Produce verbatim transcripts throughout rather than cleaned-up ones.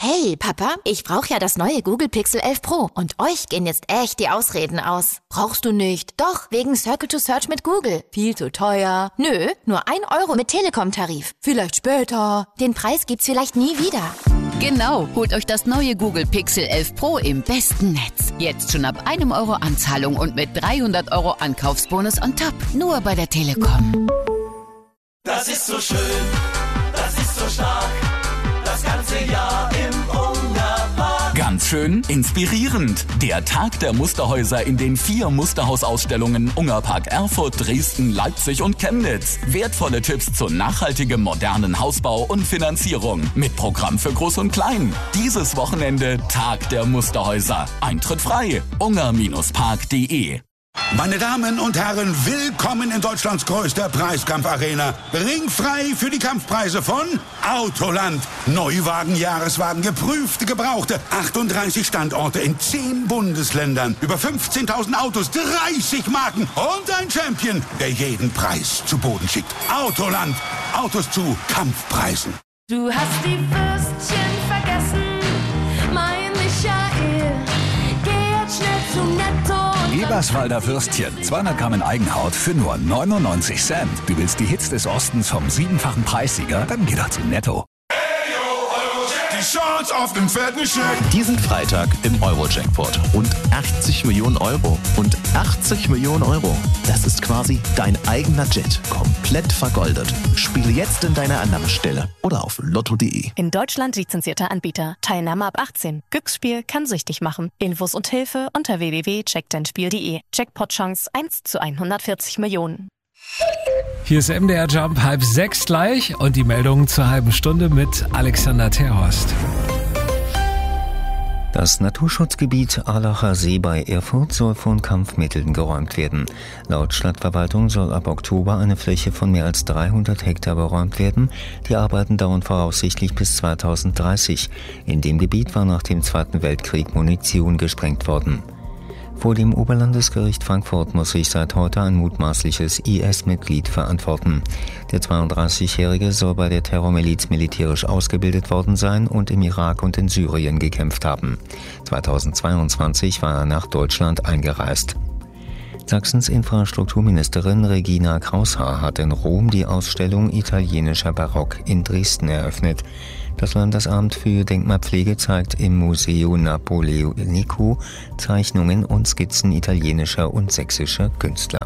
Hey, Papa, ich brauche ja das neue Google Pixel elf Pro und euch gehen jetzt echt die Ausreden aus. Brauchst du nicht? Doch, wegen Circle to Search mit Google. Viel zu teuer. Nö, nur ein Euro mit Telekom-Tarif. Vielleicht später. Den Preis gibt's vielleicht nie wieder. Genau, holt euch das neue Google Pixel elf Pro im besten Netz. Jetzt schon ab einem Euro Anzahlung und mit dreihundert Euro Ankaufsbonus on top. Nur bei der Telekom. Das ist so schön, das ist so stark. Das ganze Jahr im Ungarpark. Ganz schön inspirierend. Der Tag der Musterhäuser in den vier Musterhausausstellungen Ungarpark Erfurt, Dresden, Leipzig und Chemnitz. Wertvolle Tipps zu nachhaltigem, modernen Hausbau und Finanzierung. Mit Programm für Groß und Klein. Dieses Wochenende Tag der Musterhäuser. Eintritt frei. ungar Park punkt de. Meine Damen und Herren, willkommen in Deutschlands größter Preiskampfarena. Ringfrei für die Kampfpreise von Autoland. Neuwagen, Jahreswagen, geprüfte, gebrauchte. achtunddreißig Standorte in zehn Bundesländern. Über fünfzehntausend Autos, dreißig Marken und ein Champion, der jeden Preis zu Boden schickt. Autoland. Autos zu Kampfpreisen. Du hast die Würstchen vergessen, mein Michael. Geh jetzt schnell zum Netto. Eberswalder Würstchen, zweihundert Gramm in Eigenhaut für nur neunundneunzig Cent. Du willst die Hits des Ostens vom siebenfachen Preissieger? Dann geh doch zum Netto. Die Chance auf den fetten Scheck. Diesen Freitag im Euro-Jackpot. Rund achtzig Millionen Euro. Und achtzig Millionen Euro. Das ist quasi dein eigener Jet. Komplett vergoldet. Spiele jetzt in deiner Annahmestelle oder auf lotto punkt de. In Deutschland lizenzierter Anbieter. Teilnahme ab achtzehn. Glücksspiel kann süchtig machen. Infos und Hilfe unter w w w punkt check dein spiel punkt de. Jackpot-Chance eins zu hundertvierzig Millionen. Hier ist M D R Jump, halb sechs gleich und die Meldung zur halben Stunde mit Alexander Terhorst. Das Naturschutzgebiet Aalacher See bei Erfurt soll von Kampfmitteln geräumt werden. Laut Stadtverwaltung soll ab Oktober eine Fläche von mehr als dreihundert Hektar beräumt werden. Die Arbeiten dauern voraussichtlich bis zweitausenddreißig. In dem Gebiet war nach dem Zweiten Weltkrieg Munition gesprengt worden. Vor dem Oberlandesgericht Frankfurt muss sich seit heute ein mutmaßliches I S-Mitglied verantworten. Der zweiunddreißigjährige soll bei der Terrormiliz militärisch ausgebildet worden sein und im Irak und in Syrien gekämpft haben. zweitausendzweiundzwanzig war er nach Deutschland eingereist. Sachsens Infrastrukturministerin Regina Kraushaar hat in Rom die Ausstellung Italienischer Barock in Dresden eröffnet. Das Landesamt für Denkmalpflege zeigt im Museo Napoleonico Zeichnungen und Skizzen italienischer und sächsischer Künstler.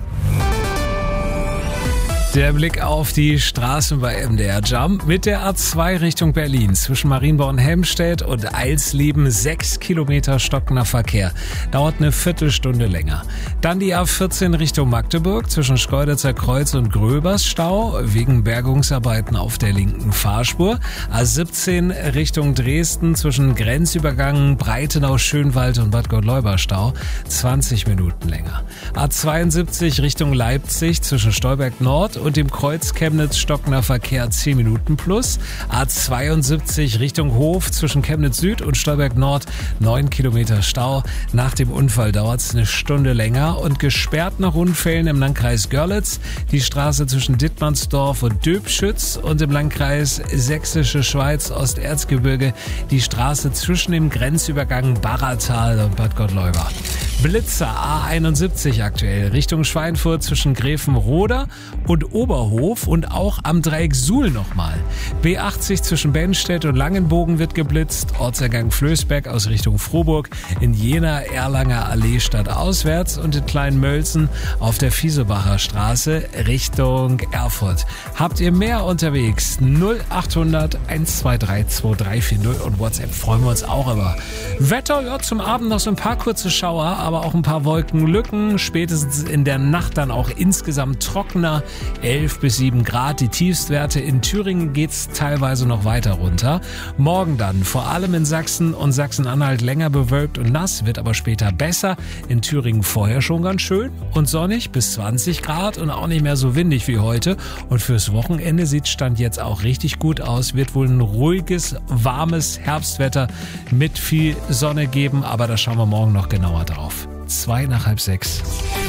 Der Blick auf die Straßen bei M D R Jump mit der A zwei Richtung Berlin zwischen Marienborn Helmstedt und Eilsleben sechs Kilometer stockender Verkehr. Dauert eine Viertelstunde länger. Dann die A vierzehn Richtung Magdeburg zwischen Schkeuditzer Kreuz und Gröbers Stau wegen Bergungsarbeiten auf der linken Fahrspur. A siebzehn Richtung Dresden zwischen Grenzübergang Breitenau, Schönwald und Bad Gottleuba Stau zwanzig Minuten länger. A zweiundsiebzig Richtung Leipzig zwischen Stolberg Nord und dem Kreuz Chemnitz stockender Verkehr zehn Minuten plus. A zweiundsiebzig Richtung Hof zwischen Chemnitz Süd und Stolberg Nord neun Kilometer Stau. Nach dem Unfall dauert es eine Stunde länger und gesperrt nach Unfällen im Landkreis Görlitz die Straße zwischen Dittmannsdorf und Döbschütz und im Landkreis Sächsische Schweiz Osterzgebirge die Straße zwischen dem Grenzübergang Barratal und Bad Gottleuba. Blitzer A einundsiebzig aktuell Richtung Schweinfurt zwischen Gräfenroda und Oberhof und auch am Dreieck Suhl nochmal. B achtzig zwischen Bennstedt und Langenbogen wird geblitzt. Ortsergang Flößberg aus Richtung Frohburg. In Jena Erlanger Allee stadtauswärts und in Kleinmölzen auf der Fiesebacher Straße Richtung Erfurt. Habt ihr mehr unterwegs? null achthundert eins zwei drei zwei drei vier null und WhatsApp freuen wir uns auch immer. Wetter, ja, zum Abend noch so ein paar kurze Schauer, aber auch ein paar Wolkenlücken. Spätestens in der Nacht dann auch insgesamt trockener. elf bis sieben Grad. Die Tiefstwerte in Thüringen geht's teilweise noch weiter runter. Morgen dann vor allem in Sachsen und Sachsen-Anhalt länger bewölkt und nass, wird aber später besser. In Thüringen vorher schon ganz schön und sonnig bis zwanzig Grad und auch nicht mehr so windig wie heute. Und fürs Wochenende sieht Stand jetzt auch richtig gut aus. Wird wohl ein ruhiges, warmes Herbstwetter mit viel Sonne geben, aber da schauen wir morgen noch genauer drauf. Zwei nach halb sechs.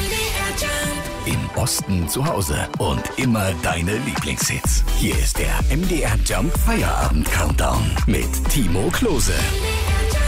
Im Osten zu Hause und immer deine Lieblingshits. Hier ist der M D R Jump Feierabend Countdown mit Timo Klose.